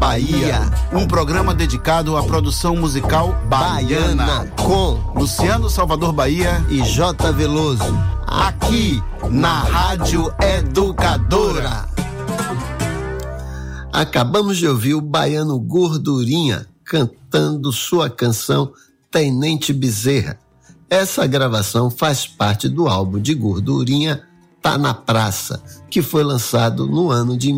Bahia, um programa dedicado à produção musical baiana, com Luciano Salvador Bahia e J. Veloso, aqui na Rádio Educadora. Acabamos de ouvir o baiano Gordurinha cantando sua canção Tenente Bezerra. Essa gravação faz parte do álbum de Gordurinha Tá na Praça, que foi lançado no ano de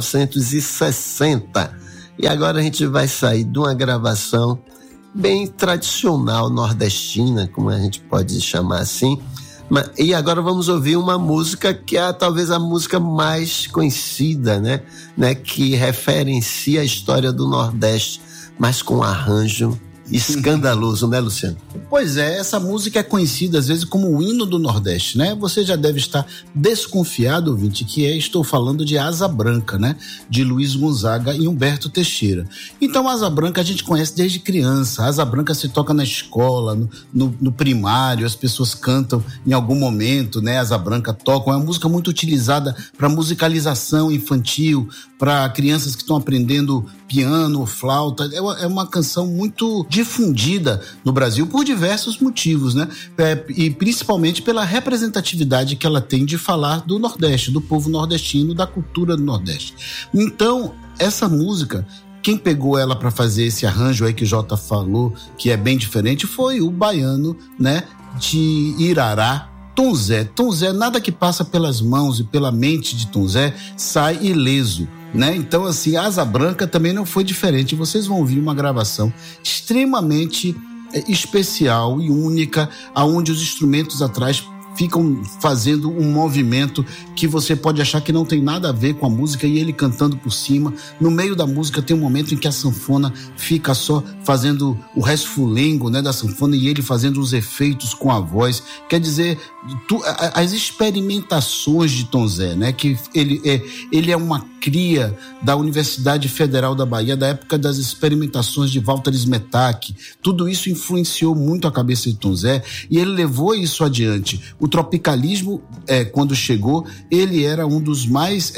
1960. E agora a gente vai sair de uma gravação bem tradicional nordestina, como a gente pode chamar assim. E agora vamos ouvir uma música que é talvez a música mais conhecida, né? Que referencia a história do Nordeste, mas com arranjo escandaloso, né, Luciano? Pois é, essa música é conhecida às vezes como o hino do Nordeste, né? Você já deve estar desconfiado, ouvinte, estou falando de Asa Branca, né? De Luiz Gonzaga e Humberto Teixeira. Então, Asa Branca a gente conhece desde criança. Asa Branca se toca na escola, no primário, as pessoas cantam em algum momento, né? Asa Branca tocam. É uma música muito utilizada para musicalização infantil, para crianças que estão aprendendo piano, flauta. É uma canção muito difundida no Brasil por diversos motivos, né? E principalmente pela representatividade que ela tem de falar do Nordeste, do povo nordestino, da cultura do Nordeste. Então, essa música, quem pegou ela para fazer esse arranjo aí que o Jota falou, que é bem diferente, foi o baiano, né? De Irará, Tom Zé. Tom Zé, nada que passa pelas mãos e pela mente de Tom Zé sai ileso, né? Então, assim, Asa Branca também não foi diferente. Vocês vão ouvir uma gravação extremamente especial e única, aonde os instrumentos atrás ficam fazendo um movimento que você pode achar que não tem nada a ver com a música, e ele cantando por cima. No meio da música tem um momento em que a sanfona fica só fazendo o resfulengo, né, da sanfona, e ele fazendo os efeitos com a voz. Quer dizer, as experimentações de Tom Zé, né, que ele é uma cria da Universidade Federal da Bahia, da época das experimentações de Walter Smetak. Tudo isso influenciou muito a cabeça de Tom Zé, e ele levou isso adiante. O tropicalismo, quando chegou, ele era um dos mais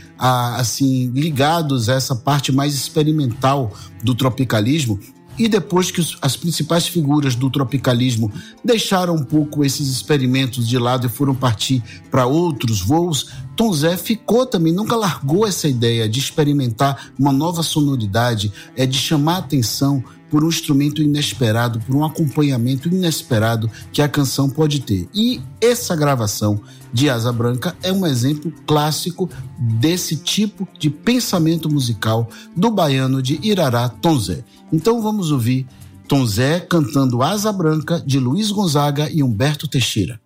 assim, ligados a essa parte mais experimental do tropicalismo. E depois que as principais figuras do tropicalismo deixaram um pouco esses experimentos de lado e foram partir para outros voos, Tom Zé ficou também, nunca largou essa ideia de experimentar uma nova sonoridade, de chamar a atenção por um instrumento inesperado, por um acompanhamento inesperado que a canção pode ter. E essa gravação de Asa Branca é um exemplo clássico desse tipo de pensamento musical do baiano de Irará, Tom Zé. Então vamos ouvir Tom Zé cantando Asa Branca, de Luiz Gonzaga e Humberto Teixeira.